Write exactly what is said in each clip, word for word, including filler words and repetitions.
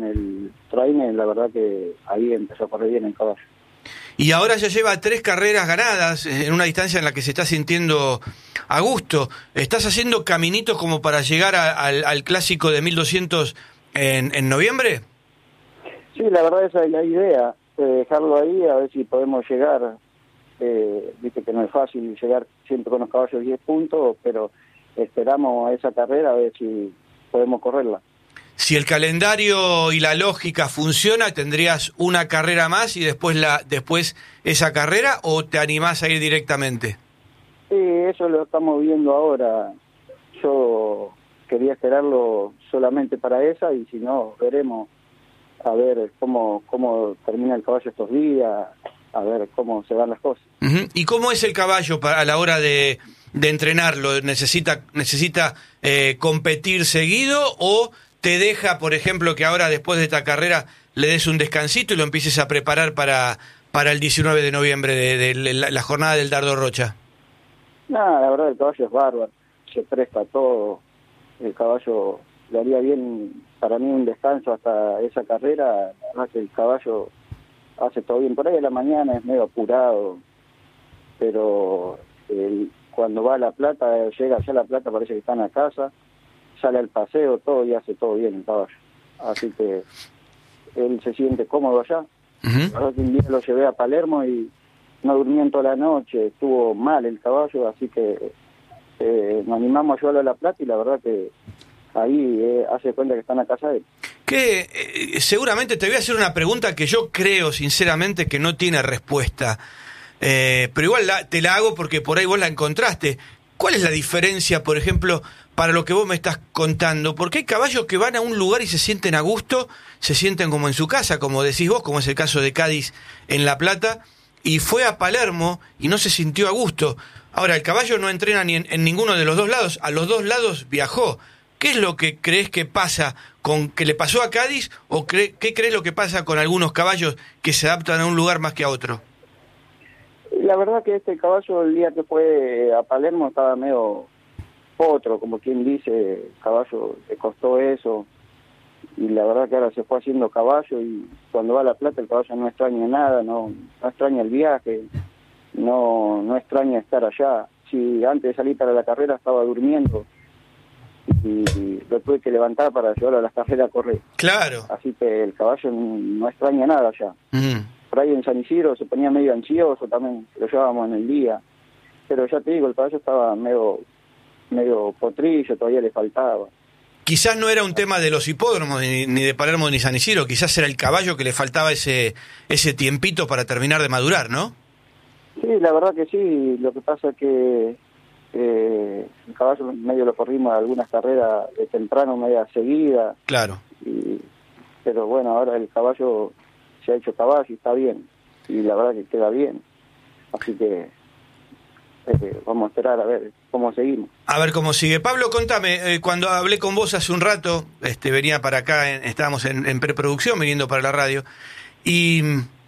el trainer, la verdad que ahí empezó a correr bien el caballo. Y ahora ya lleva tres carreras ganadas en una distancia en la que se está sintiendo a gusto. ¿Estás haciendo caminitos como para llegar a, al, al clásico de mil doscientos en, en noviembre? Sí, la verdad esa es la idea, eh, dejarlo ahí a ver si podemos llegar. Eh, viste que no es fácil llegar siempre con los caballos diez puntos, pero esperamos a esa carrera a ver si podemos correrla. Si el calendario y la lógica funciona, ¿tendrías una carrera más y después la después esa carrera o te animás a ir directamente? Sí, eso lo estamos viendo ahora. Yo quería esperarlo solamente para esa y si no, veremos a ver cómo, cómo termina el caballo estos días, a ver cómo se van las cosas. Uh-huh. ¿Y cómo es el caballo para, a la hora de, de entrenarlo? ¿Necesita, necesita eh, competir seguido o te deja, por ejemplo, que ahora después de esta carrera le des un descansito y lo empieces a preparar para, para el diecinueve de noviembre, de, de, de la, la jornada del Dardo Rocha? No, la verdad el caballo es bárbaro, se presta todo, el caballo le haría bien para mí un descanso hasta esa carrera, además que el caballo hace todo bien, por ahí a la mañana es medio apurado, pero el, cuando va a La Plata, llega allá a La Plata, parece que está en la casa, sale al paseo, todo y hace todo bien el caballo, así que él se siente cómodo allá. Uh-huh. La verdad que un día lo llevé a Palermo y no durmió en toda la noche, estuvo mal el caballo, así que eh, nos animamos a llevarlo a La Plata y la verdad que ahí eh, hace cuenta que está en la casa de él. Que eh, seguramente te voy a hacer una pregunta que yo creo sinceramente que no tiene respuesta, eh, pero igual la, te la hago porque por ahí vos la encontraste. ¿Cuál es la diferencia, por ejemplo, para lo que vos me estás contando? Porque hay caballos que van a un lugar y se sienten a gusto, se sienten como en su casa, como decís vos, como es el caso de Cádiz en La Plata, y fue a Palermo y no se sintió a gusto. Ahora, el caballo no entrena ni en, en ninguno de los dos lados, a los dos lados viajó. ¿Qué es lo que crees que pasa con que le pasó a Cádiz o cre, qué crees lo que pasa con algunos caballos que se adaptan a un lugar más que a otro? La verdad que este caballo el día que fue a Palermo estaba medio otro, como quien dice, el caballo le costó eso y la verdad que ahora se fue haciendo caballo y cuando va a La Plata el caballo no extraña nada, no, no extraña el viaje, no, no extraña estar allá. Si antes de salir para la carrera estaba durmiendo y lo tuve que levantar para llevarlo a las carreras a correr. Claro. Así que el caballo no extraña nada ya. Mm. Por ahí en San Isidro se ponía medio ansioso también, lo llevábamos en el día. Pero ya te digo, el caballo estaba medio, medio potrillo, todavía le faltaba. Quizás no era un tema de los hipódromos, ni, ni de Palermo ni San Isidro, quizás era el caballo que le faltaba ese, ese tiempito para terminar de madurar, ¿no? Sí, la verdad que sí, lo que pasa es que Eh, el caballo medio lo corrimos a algunas carreras de temprano, media seguida. Claro. Y, pero bueno, ahora el caballo se ha hecho caballo y está bien. Y la verdad que queda bien. Así que eh, vamos a esperar a ver cómo seguimos. A ver cómo sigue. Pablo, contame, eh, cuando hablé con vos hace un rato, este, venía para acá, en, estábamos en, en preproducción, viniendo para la radio, y...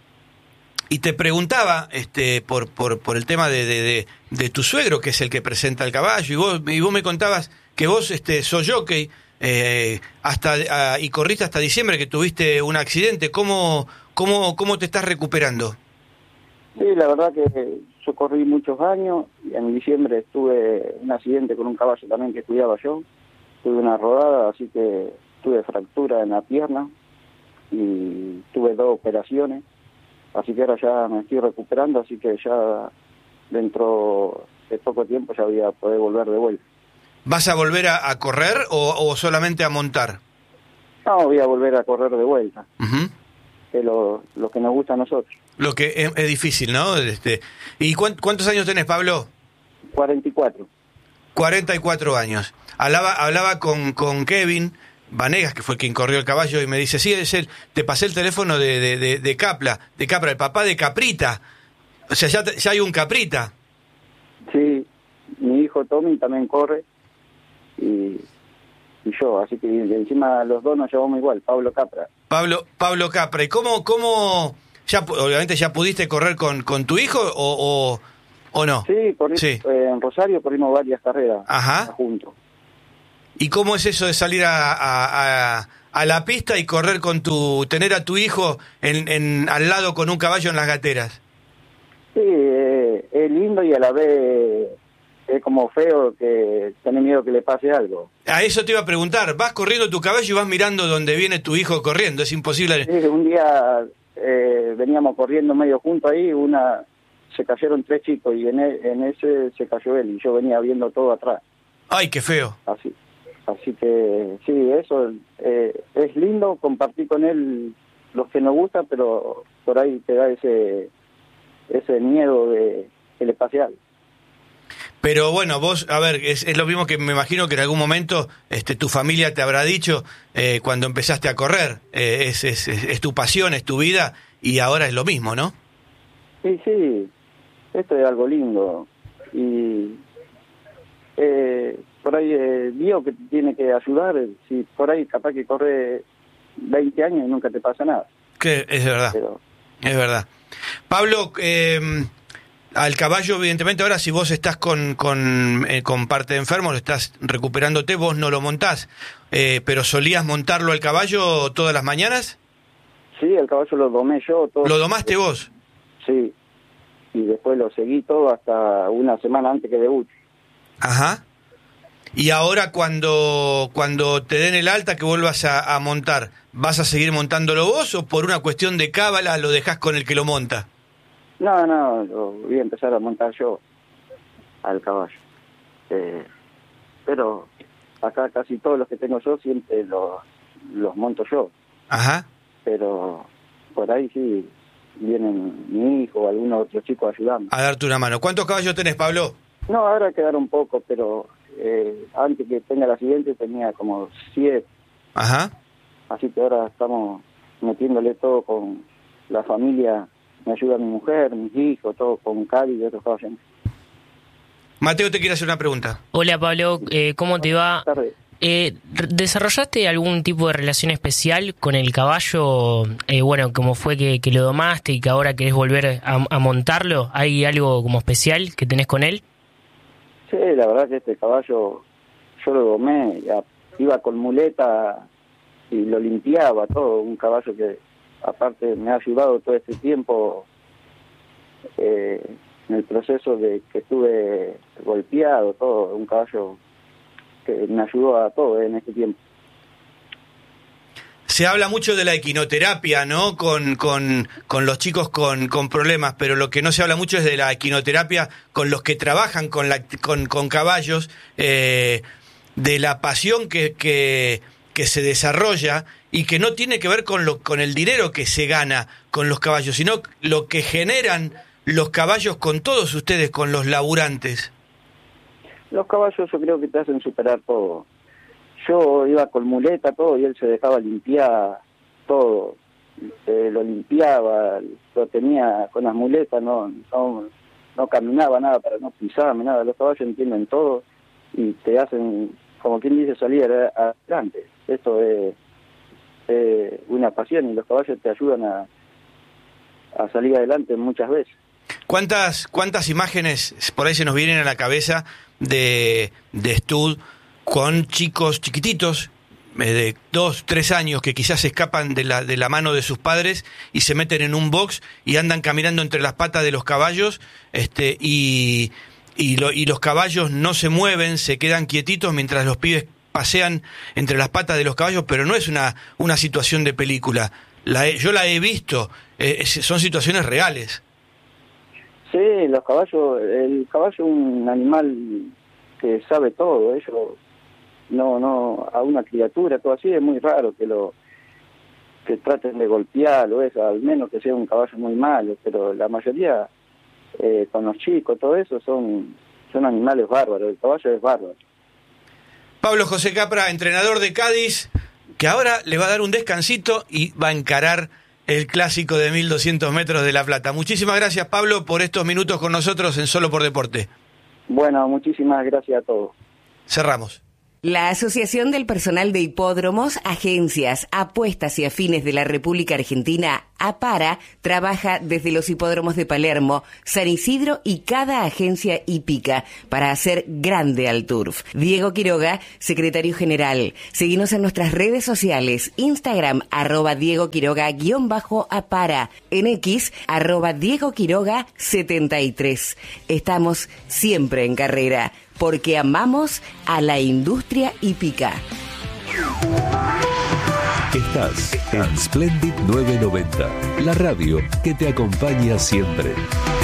Y te preguntaba este, por, por, por el tema de, de, de, de tu suegro, que es el que presenta el caballo, y vos, y vos me contabas que vos este, sos jockey eh, hasta, a, y corriste hasta diciembre, que tuviste un accidente. ¿Cómo, cómo, cómo te estás recuperando? Sí, la verdad que yo corrí muchos años, y en diciembre tuve un accidente con un caballo también que cuidaba yo. Tuve una rodada, así que tuve fractura en la pierna y tuve dos operaciones. Así que ahora ya me estoy recuperando, así que ya dentro de poco tiempo ya voy a poder volver de vuelta. ¿Vas a volver a, a correr o, o solamente a montar? No, voy a volver a correr de vuelta. Uh-huh. Es lo, lo que nos gusta a nosotros. Lo que es, es difícil, ¿no? Este, ¿y cuántos, cuántos años tenés, Pablo? cuarenta y cuatro. cuarenta y cuatro años. Hablaba, hablaba con, con Kevin Vanegas, que fue quien corrió el caballo, y me dice, sí, es él, te pasé el teléfono de, de, de, de Capla, de Capra, el papá de Caprita. O sea, ya, ya hay un Caprita. Sí, mi hijo Tommy también corre, y, y yo, así que encima los dos nos llevamos igual, Pablo Capra. Pablo, Pablo Capra, ¿y cómo, cómo, ya, obviamente ya pudiste correr con, con tu hijo, o, o, o no? Sí, corrí, sí. Eh, en Rosario corrimos varias carreras. Ajá. Juntos. ¿Y cómo es eso de salir a, a, a, a la pista y correr con tu, tener a tu hijo en, en al lado con un caballo en las gateras? Sí, eh, es lindo y a la vez es como feo que tenés miedo que le pase algo. A eso te iba a preguntar, vas corriendo tu caballo y vas mirando donde viene tu hijo corriendo, es imposible. Sí, un día eh, veníamos corriendo medio juntos ahí, una se cayeron tres chicos y en, e, en ese se cayó él y yo venía viendo todo atrás. Ay, qué feo. Así, así que sí, eso eh, es lindo compartir con él los que nos gusta, pero por ahí te da ese ese miedo de que le pase algo. Pero bueno, vos, a ver, es, es lo mismo que me imagino que en algún momento este, tu familia te habrá dicho eh, cuando empezaste a correr, eh, es, es, es, es tu pasión, es tu vida, y ahora es lo mismo, ¿no? Sí, sí, esto es algo lindo, y eh, por ahí eh, Dios que te tiene que ayudar, si por ahí capaz que corre veinte años y nunca te pasa nada. Que es verdad, Pero... es verdad. Pablo, eh, al caballo, evidentemente, ahora si vos estás con con, eh, con parte de enfermo, lo estás recuperándote, vos no lo montás, eh, pero ¿solías montarlo al caballo todas las mañanas? Sí, el caballo lo domé yo. Todo. ¿Lo domaste vos? Sí, y después lo seguí todo hasta una semana antes que debute. Ajá. Y ahora cuando cuando te den el alta que vuelvas a, a montar, ¿vas a seguir montándolo vos o por una cuestión de cábala lo dejás con el que lo monta? No, no, lo voy a empezar a montar yo al caballo. Eh, pero acá casi todos los que tengo yo siempre los, los monto yo. Ajá. Pero por ahí sí vienen mi hijo o algunos otros chicos ayudando. A darte una mano. ¿Cuántos caballos tenés, Pablo? No, ahora quedaron pocos, pero eh, antes que tenga el accidente tenía como siete. Ajá. Así que ahora estamos metiéndole todo con la familia. Me ayuda mi mujer, mis hijos, todo con Cali y otros caballos. Mateo te quiere hacer una pregunta. Hola Pablo, eh, ¿cómo te va? Buenas tardes. Eh, ¿Desarrollaste algún tipo de relación especial con el caballo? Eh, bueno, como fue que, que lo domaste y que ahora querés volver a, a montarlo. ¿Hay algo como especial que tenés con él? Sí, la verdad que este caballo yo lo domé, ya, iba con muleta y lo limpiaba todo. Un caballo que aparte me ha ayudado todo este tiempo eh, en el proceso de que estuve golpeado, todo. Un caballo que me ayudó a todo en este tiempo. Se habla mucho de la equinoterapia, ¿no? Con, con, con los chicos con, con problemas, pero lo que no se habla mucho es de la equinoterapia con los que trabajan con, la, con, con caballos, eh, de la pasión que, que, que se desarrolla y que no tiene que ver con, lo, con el dinero que se gana con los caballos, sino lo que generan los caballos con todos ustedes, con los laburantes. Los caballos yo creo que te hacen superar todo. Yo iba con muleta, todo, y él se dejaba limpiar todo. Eh, lo limpiaba, lo tenía con las muletas, no, no, no caminaba nada para no pisarme, nada. Los caballos entienden todo y te hacen, como quien dice, salir adelante. Esto es, es una pasión y los caballos te ayudan a, a salir adelante muchas veces. ¿Cuántas cuántas imágenes por ahí se nos vienen a la cabeza de, de Stud con chicos chiquititos de dos, tres años que quizás se escapan de la, de la mano de sus padres y se meten en un box y andan caminando entre las patas de los caballos este y, y, lo, y los caballos no se mueven, se quedan quietitos mientras los pibes pasean entre las patas de los caballos, pero no es una, una situación de película. La he, yo la he visto, eh, son situaciones reales. Sí, los caballos, el caballo es un animal que sabe todo. Ellos no, no, a una criatura, todo así, es muy raro que lo que traten de golpearlo, eso, al menos que sea un caballo muy malo, pero la mayoría, eh, con los chicos, todo eso, son, son animales bárbaros, el caballo es bárbaro. Pablo José Capra, entrenador de Cádiz, que ahora le va a dar un descansito y va a encarar el clásico de mil doscientos metros de La Plata. Muchísimas gracias, Pablo, por estos minutos con nosotros en Solo por Deporte. Bueno, muchísimas gracias a todos. Cerramos. La Asociación del Personal de Hipódromos, Agencias, Apuestas y Afines de la República Argentina, APARA, trabaja desde los hipódromos de Palermo, San Isidro y cada agencia hípica para hacer grande al turf. Diego Quiroga, secretario general. Seguinos en nuestras redes sociales, Instagram, arroba Diego Quiroga, guión bajo APARA, en X, arroba Diego Quiroga setenta y tres. Estamos siempre en carrera, porque amamos a la industria hípica. Estás en Splendid novecientos noventa, la radio que te acompaña siempre.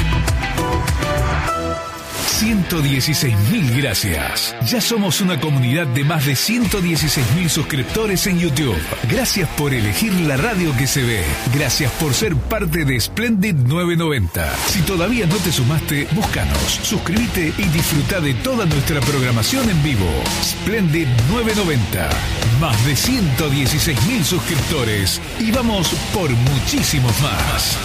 ciento dieciséis mil gracias. Ya somos una comunidad de más de ciento dieciséis mil suscriptores en YouTube. Gracias por elegir la radio que se ve. Gracias por ser parte de Splendid novecientos noventa. Si todavía no te sumaste, búscanos, suscríbete y disfruta de toda nuestra programación en vivo. Splendid novecientos noventa. Más de ciento dieciséis mil suscriptores. Y vamos por muchísimos más.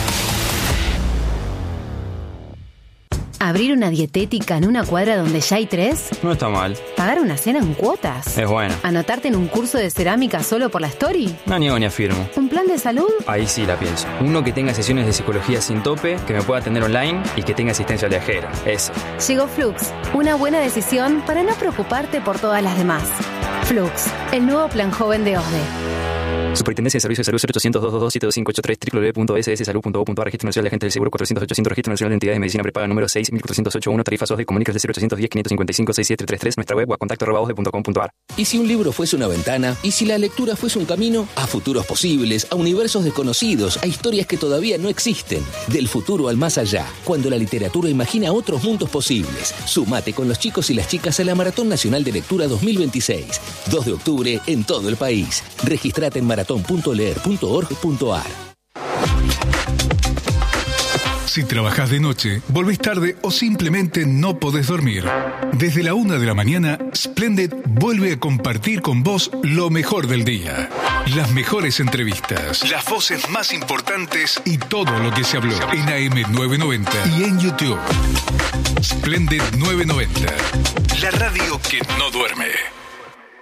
¿Abrir una dietética en una cuadra donde ya hay tres? No está mal. ¿Pagar una cena en cuotas? Es bueno. ¿Anotarte en un curso de cerámica solo por la story? No niego ni afirmo. ¿Un plan de salud? Ahí sí la pienso. Uno que tenga sesiones de psicología sin tope, que me pueda atender online y que tenga asistencia viajera. Eso. Llegó Flux. Una buena decisión para no preocuparte por todas las demás. Flux, el nuevo plan joven de O S D E. Superintendencia de Servicios de Salud cero ochocientos, doscientos veintidós, siete dos cinco ocho tres, doble u doble u doble u punto s s salud punto gov punto a r, Registro Nacional de Agentes del Seguro cuatrocientos ochocientos, Registro Nacional de Entidades de Medicina Prepaga número seis mil cuatrocientos ochenta y uno, tarifas O S D E, comunicas de cero ochocientos diez, quinientos cincuenta y cinco, sesenta y siete treinta y tres, nuestra web o a contacto arroba osde punto com punto a r. ¿Y si un libro fuese una ventana? ¿Y si la lectura fuese un camino? A futuros posibles, a universos desconocidos, a historias que todavía no existen. Del futuro al más allá, cuando la literatura imagina otros mundos posibles. Sumate con los chicos y las chicas a la Maratón Nacional de Lectura dos mil veintiséis. dos de octubre en todo el país. Registrate en maratón punto leer punto org punto a r. Si trabajás de noche, volvés tarde o simplemente no podés dormir, desde la una de la mañana, Splendid vuelve a compartir con vos lo mejor del día. Las mejores entrevistas, las voces más importantes y todo lo que se habló en A M novecientos noventa y en YouTube. Splendid novecientos noventa, la radio que no duerme.